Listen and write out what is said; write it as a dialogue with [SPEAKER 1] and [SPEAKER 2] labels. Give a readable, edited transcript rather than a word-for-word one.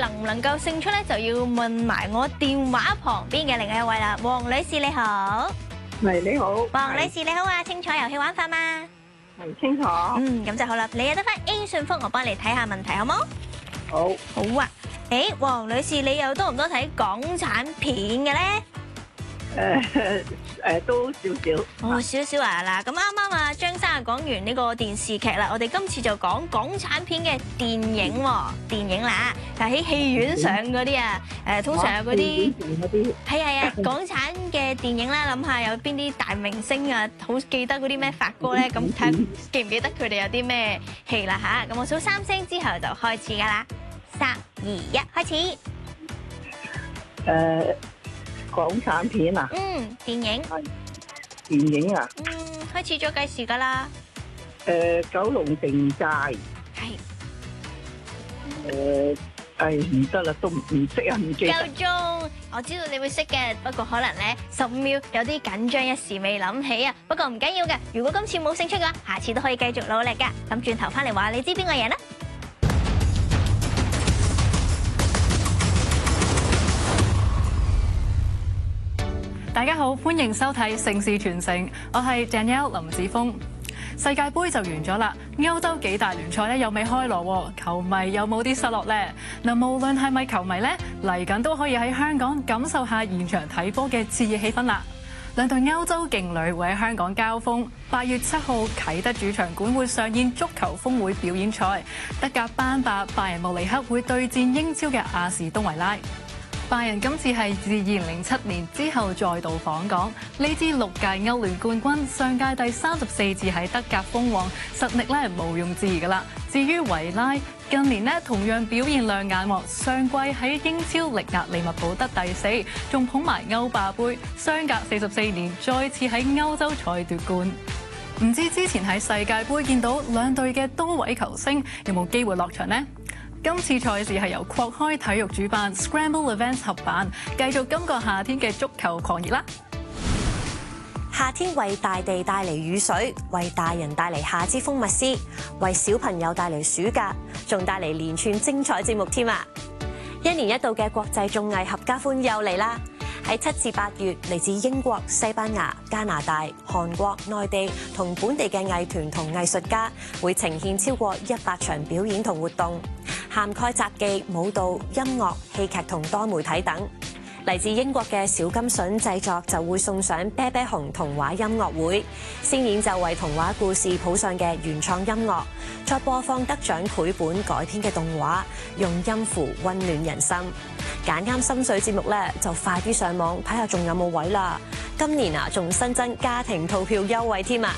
[SPEAKER 1] 能唔能夠勝出咧，就要問埋我電話旁邊嘅另外一位啦。黃女士你好，
[SPEAKER 2] 係你好，
[SPEAKER 1] 黃女士你好啊，清楚遊戲玩法嗎？
[SPEAKER 2] 係清楚，
[SPEAKER 1] 咁就好啦。你有得翻 A 信封，我幫你睇下問題好冇？
[SPEAKER 2] 好，
[SPEAKER 1] 好啊。黃女士你又多唔多睇港產片嘅咧？
[SPEAKER 2] 都少少，
[SPEAKER 1] 少少啊嗱，咁啱啱啊張生講完呢個電視劇啦，我哋今次就講港產片嘅電影喎，電影啦，就喺戲院上嗰啲啊，通常有嗰啲係港產嘅電影啦，諗下有邊啲大明星啊，好記得嗰啲咩發哥咧，咁睇記唔記得佢哋有啲咩戲啦嚇？咁我數3聲之後就開始噶啦，3、2、1，開始。
[SPEAKER 2] 港產片啊，
[SPEAKER 1] 電影，
[SPEAKER 2] 電影啊，
[SPEAKER 1] 開始咗計時噶啦，
[SPEAKER 2] 九龍城寨，
[SPEAKER 1] 係，
[SPEAKER 2] 唔得啦，都唔識啊，唔記得。
[SPEAKER 1] 夠鐘，我知道你會識嘅，不過可能咧15秒有啲緊張，一時未諗起啊。不過唔緊要嘅，如果今次冇勝出嘅話，下次都可以繼續努力噶。咁轉頭翻嚟話你知邊個贏啦？
[SPEAKER 3] 大家好，歡迎收睇《盛事傳承》，我係 Danielle 林子峰。世界盃就完咗啦，歐洲幾大聯賽咧又未開鑼，球迷有冇啲失落呢？嗱，無論係咪球迷咧，嚟緊都可以喺香港感受下現場睇波嘅熾熱氣氛啦。兩隊歐洲勁旅會喺香港交鋒，8月7號啟德主場館會上演足球峰會表演賽，德甲班霸拜仁慕尼黑會對戰英超嘅亞士東維拉。拜仁今次係自2007年之後再度訪港，呢支6屆歐聯冠軍，上屆第34次喺德甲封王，實力咧毋庸置疑噶啦。至於維拉近年咧同樣表現亮眼喎，上季喺英超力壓利物浦得第4，仲捧埋歐霸杯，相隔44年再次喺歐洲賽奪冠。唔知之前喺世界盃見到兩隊嘅多位球星有冇機會落場呢？今次賽事係由擴開體育主辦 Scramble Events 合辦，繼續今個夏天嘅足球狂熱啦！
[SPEAKER 4] 夏天為大地帶嚟雨水，為大人帶嚟夏之風物詩，為小朋友帶嚟暑假，仲帶嚟連串精彩節目添啊！一年一度嘅國際綜藝合家歡又嚟啦！喺7至8月，嚟自英國、西班牙、加拿大、韓國、內地同本地嘅藝團同藝術家會呈現超過100場表演同活動，涵蓋雜技、舞蹈、音樂、戲劇同多媒體等。嚟自英國嘅小金筍製作就會送上啤啤熊童話音樂會，先演奏為童話故事譜上嘅原創音樂，再播放得獎繪本改編嘅動畫，用音符溫暖人心。揀啱心水節目咧，就快啲上網睇下仲有冇位啦！今年啊，仲新增家庭套票優惠添啊！